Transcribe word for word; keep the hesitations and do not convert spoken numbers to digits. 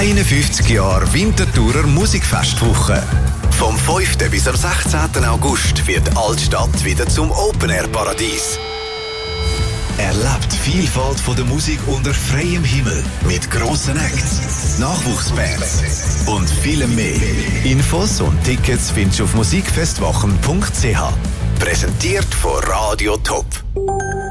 einundfünfzig Jahre Winterthurer Musikfestwoche. Vom fünften bis am sechzehnten August wird Altstadt wieder zum Open-Air-Paradies. Erlebt die Vielfalt von der Musik unter freiem Himmel mit grossen Acts, Nachwuchsbands und vielem mehr. Infos und Tickets findest du auf musikfestwochen punkt c h. Präsentiert von Radio Top.